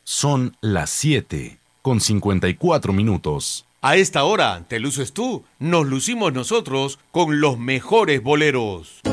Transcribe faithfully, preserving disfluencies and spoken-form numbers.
Son las siete con cincuenta y cuatro minutos. A esta hora, te luces tú, nos lucimos nosotros con los mejores boleros.